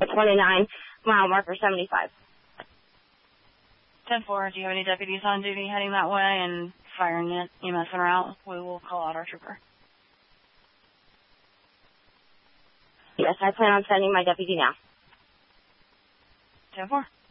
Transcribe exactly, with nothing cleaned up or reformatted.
twenty-nine, mile marker seventy-five. ten four, do you have any deputies on duty heading that way and firing the E M S center out? We will call out our trooper. Yes, I plan on sending my deputy now. ten four.